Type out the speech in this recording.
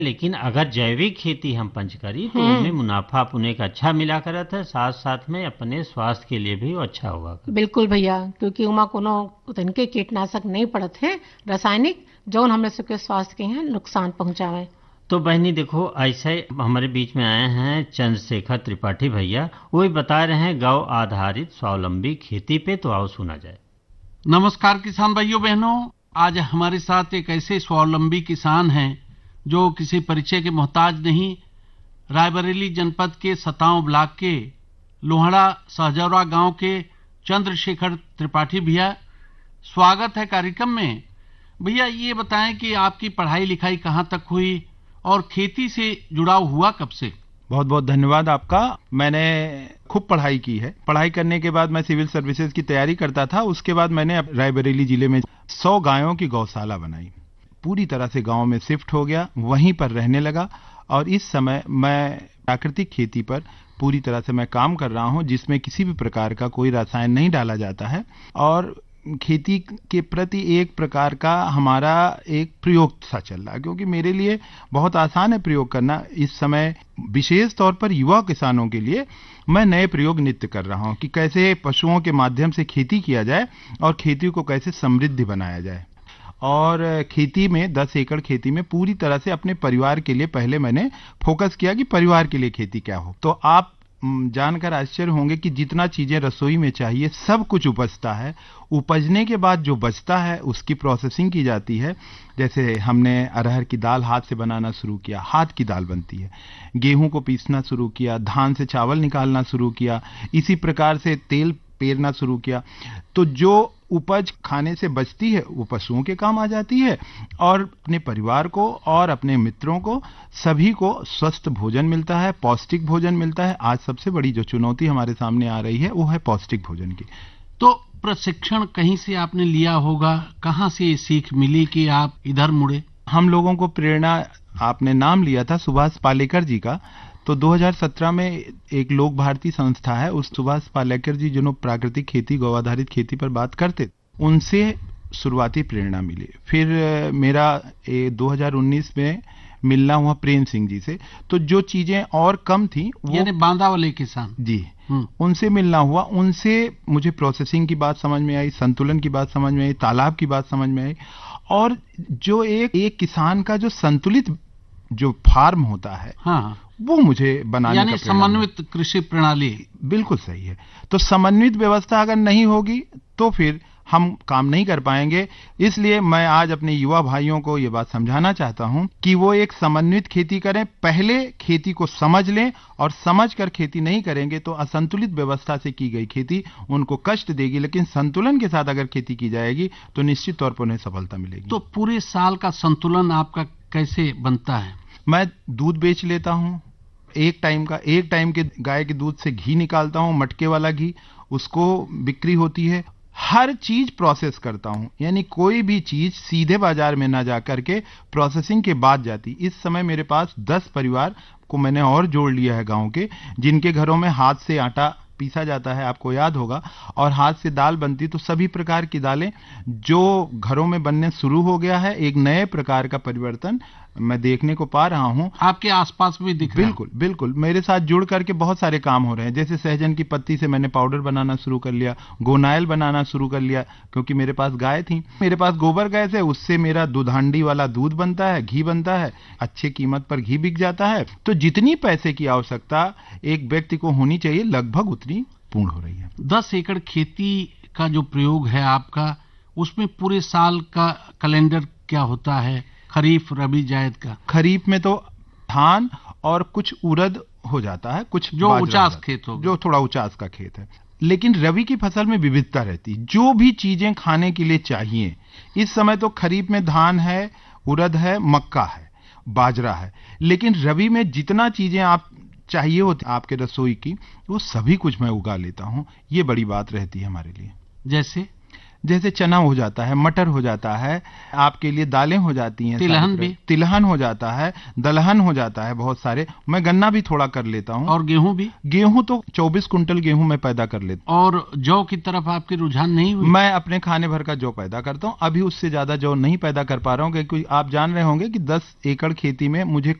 लेकिन अगर जैविक खेती हम पंच करी तो हम्म। उनमें मुनाफा पुने का अच्छा मिला करत है, साथ साथ में अपने स्वास्थ्य के लिए भी वो अच्छा होगा करत। बिल्कुल भैया, क्योंकि उमा कोनो तनके कीटनाशक नहीं पड़त है रासायनिक, जौन हमरे सबके स्वास्थ्य के यहाँ नुकसान पहुंचावे। तो बहनी देखो, ऐसे हमारे बीच में आए हैं चंद्रशेखर त्रिपाठी भैया, वो भी बता रहे हैं गौ आधारित स्वावलंबी खेती पे, तो आओ सुना जाए। नमस्कार किसान भाइयों बहनों, आज हमारे साथ एक ऐसे स्वावलंबी किसान हैं जो किसी परिचय के मोहताज नहीं। रायबरेली जनपद के सतांव ब्लॉक के लोहड़ा सहजौरा गांव के चंद्रशेखर त्रिपाठी भैया, स्वागत है कार्यक्रम में। भैया ये बताएं कि आपकी पढ़ाई लिखाई कहाँ तक हुई और खेती से जुड़ाव हुआ कब से? बहुत बहुत धन्यवाद आपका। मैंने खूब पढ़ाई की है। पढ़ाई करने के बाद मैं सिविल सर्विसेज की तैयारी करता था। उसके बाद मैंने रायबरेली जिले में 100 गायों की गौशाला बनाई। पूरी तरह से गांव में शिफ्ट हो गया, वहीं पर रहने लगा और इस समय मैं प्राकृतिक खेती पर पूरी तरह से मैं काम कर रहा हूं, जिसमें किसी भी प्रकार का कोई रसायन नहीं डाला जाता है और खेती के प्रति एक प्रकार का हमारा एक प्रयोग सा चल रहा है, क्योंकि मेरे लिए बहुत आसान है प्रयोग करना। इस समय विशेष तौर पर युवा किसानों के लिए मैं नए प्रयोग नित्य कर रहा हूं कि कैसे पशुओं के माध्यम से खेती किया जाए और खेती को कैसे समृद्धि बनाया जाए। और खेती में 10 एकड़ खेती में पूरी तरह से अपने परिवार के लिए पहले मैंने फोकस किया कि परिवार के लिए खेती क्या हो। तो आप जानकर आश्चर्य होंगे कि जितना चीजें रसोई में चाहिए सब कुछ उपजता है। उपजने के बाद जो बचता है उसकी प्रोसेसिंग की जाती है। जैसे हमने अरहर की दाल हाथ से बनाना शुरू किया, हाथ की दाल बनती है। गेहूं को पीसना शुरू किया, धान से चावल निकालना शुरू किया, इसी प्रकार से तेल पेरना शुरू किया। तो जो उपज खाने से बचती है वो पशुओं के काम आ जाती है और अपने परिवार को और अपने मित्रों को सभी को स्वस्थ भोजन मिलता है, पौष्टिक भोजन मिलता है। आज सबसे बड़ी जो चुनौती हमारे सामने आ रही है वो है पौष्टिक भोजन की। तो प्रशिक्षण कहीं से आपने लिया होगा, कहाँ से ये सीख मिली कि आप इधर मुड़े? हम लोगों को प्रेरणा, आपने नाम लिया था सुभाष पालेकर जी का, तो 2017 में एक लोक भारती संस्था है, उस सुभाष पालेकर जी जो प्राकृतिक खेती गौ आधारित खेती पर बात करते, उनसे शुरुआती प्रेरणा मिली। फिर मेरा 2019 में मिलना हुआ प्रेम सिंह जी से। तो जो चीजें और कम थी वो, यानी बांदा वाले किसान जी, उनसे मिलना हुआ। उनसे मुझे प्रोसेसिंग की बात समझ में आई, संतुलन की बात समझ में आई, तालाब की बात समझ में आई और जो एक किसान का जो संतुलित जो फार्म होता है, हाँ, वो मुझे बनाने यानी का समन्वित कृषि प्रणाली। बिल्कुल सही है। तो समन्वित व्यवस्था अगर नहीं होगी तो फिर हम काम नहीं कर पाएंगे। इसलिए मैं आज अपने युवा भाइयों को ये बात समझाना चाहता हूं कि वो एक समन्वित खेती करें। पहले खेती को समझ लें और समझकर खेती नहीं करेंगे तो असंतुलित व्यवस्था से की गई खेती उनको कष्ट देगी, लेकिन संतुलन के साथ अगर खेती की जाएगी तो निश्चित तौर पर उन्हें सफलता मिलेगी। तो पूरे साल का संतुलन आपका कैसे बनता है? मैं दूध बेच लेता हूं, एक टाइम के गाय के दूध से घी निकालता हूं, मटके वाला घी, उसको बिक्री होती है। हर चीज प्रोसेस करता हूं, यानी कोई भी चीज सीधे बाजार में ना जाकर के प्रोसेसिंग के बाद जाती। इस समय मेरे पास 10 परिवार को मैंने और जोड़ लिया है गांव के, जिनके घरों में हाथ से आटा पीसा जाता है, आपको याद होगा, और हाथ से दाल बनती। तो सभी प्रकार की दालें जो घरों में बनने शुरू हो गया है, एक नए प्रकार का परिवर्तन मैं देखने को पा रहा हूं। आपके आसपास भी दिख रहा है? बिल्कुल बिल्कुल, मेरे साथ जुड़ करके बहुत सारे काम हो रहे हैं। जैसे सहजन की पत्ती से मैंने पाउडर बनाना शुरू कर लिया, गोनाइल बनाना शुरू कर लिया, क्योंकि मेरे पास गाय थी। मेरे पास गोबर गैस है, उससे मेरा दूधांडी वाला दूध बनता है, घी बनता है, अच्छी कीमत पर घी बिक जाता है। तो जितनी पैसे की आवश्यकता एक व्यक्ति को होनी चाहिए, लगभग उतनी पूर्ण हो रही है। 10 एकड़ खेती का जो प्रयोग है आपका, उसमें पूरे साल का कैलेंडर क्या होता है? खरीफ, रबी, जायद का? खरीफ में तो धान और कुछ उड़द हो जाता है, कुछ जो उचास खेत हो, जो थोड़ा उचास का खेत है। लेकिन रबी की फसल में विविधता रहती है, जो भी चीजें खाने के लिए चाहिए। इस समय तो खरीफ में धान है, उड़द है, मक्का है, बाजरा है, लेकिन रबी में जितना चीजें आप चाहिए होती आपके रसोई की, वो सभी कुछ मैं उगा लेता हूं। ये बड़ी बात रहती है हमारे लिए। जैसे चना हो जाता है, मटर हो जाता है, आपके लिए दालें हो जाती हैं, तिलहन भी, तिलहन हो जाता है, दलहन हो जाता है, बहुत सारे। मैं गन्ना भी थोड़ा कर लेता हूँ। और गेहूं भी? गेहूं तो 24 कुंटल गेहूं मैं पैदा कर लेता हूँ। और जौ की तरफ आपकी रुझान नहीं हुई? मैं अपने खाने भर का जौ पैदा करता हूँ। अभी उससे ज्यादा जौ नहीं पैदा कर पा रहा हूँ, क्योंकि आप जान रहे होंगे कि 10 एकड़ खेती में मुझे